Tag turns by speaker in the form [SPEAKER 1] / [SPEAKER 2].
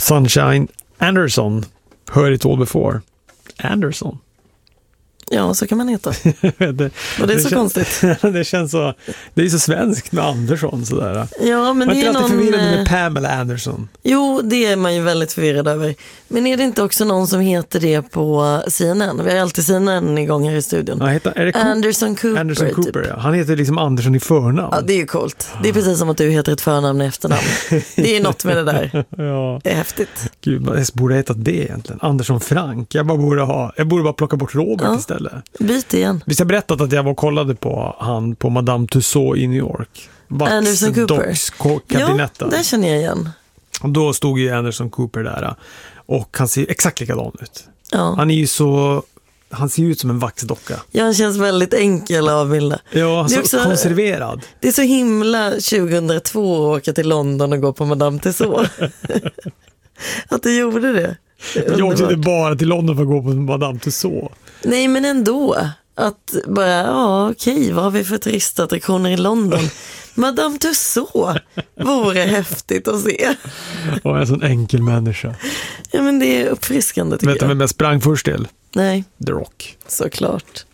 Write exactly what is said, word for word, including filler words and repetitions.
[SPEAKER 1] Sunshine Anderson. Heard it all before. Anderson.
[SPEAKER 2] Ja, så kan man heta.
[SPEAKER 1] det,
[SPEAKER 2] och det är så
[SPEAKER 1] känns,
[SPEAKER 2] konstigt.
[SPEAKER 1] det känns så, det är så svenskt med Andersson sådär.
[SPEAKER 2] Ja, men
[SPEAKER 1] man
[SPEAKER 2] det är
[SPEAKER 1] alltid
[SPEAKER 2] någon...
[SPEAKER 1] förvirrad med Pamela Anderson.
[SPEAKER 2] Jo, det är man ju väldigt förvirrad över. Men är det inte också någon som heter det på C N N? Vi har alltid C N N igång här i studion.
[SPEAKER 1] Ja, heter, är det Coop?
[SPEAKER 2] Anderson Cooper.
[SPEAKER 1] Anderson Cooper,
[SPEAKER 2] typ.
[SPEAKER 1] ja. Han heter liksom Anderson i förnamn.
[SPEAKER 2] Ja, det är ju coolt. Det är precis som att du heter ett förnamn i efternamn. Det är något med det där.
[SPEAKER 1] Ja.
[SPEAKER 2] Det är häftigt.
[SPEAKER 1] Gud, jag borde ha hetat det egentligen. Anderson Frank. Jag, bara borde ha, jag borde bara plocka bort Robert
[SPEAKER 2] Ja.
[SPEAKER 1] istället.
[SPEAKER 2] Byt igen.
[SPEAKER 1] Visst har jag berättat att jag var och kollade på han på Madame Tussauds i New York.
[SPEAKER 2] Anderson Cooper.
[SPEAKER 1] Ja,
[SPEAKER 2] där känner jag igen.
[SPEAKER 1] Och då stod ju Anderson Cooper där. Och han ser exakt likadan ut.
[SPEAKER 2] Ja.
[SPEAKER 1] Han är ju så... Han ser ut som en vaxdocka.
[SPEAKER 2] Ja, han känns väldigt enkel att avbilda.
[SPEAKER 1] Ja,
[SPEAKER 2] det är
[SPEAKER 1] så
[SPEAKER 2] också,
[SPEAKER 1] konserverad.
[SPEAKER 2] Det är så himla tjugohundratvå att åka till London och gå på Madame Tussauds. Att du gjorde det. det
[SPEAKER 1] jag åkte inte bara till London för att gå på Madame Tussauds.
[SPEAKER 2] Nej, men ändå. Att bara, ja okej, vad har vi för turistattraktioner i London? Madame Tussauds vore häftigt att se.
[SPEAKER 1] Och en sån enkel människa.
[SPEAKER 2] Ja, men det är uppfriskande tycker
[SPEAKER 1] Vet du
[SPEAKER 2] jag.
[SPEAKER 1] vem jag sprang först till?
[SPEAKER 2] Nej.
[SPEAKER 1] The Rock.
[SPEAKER 2] Såklart.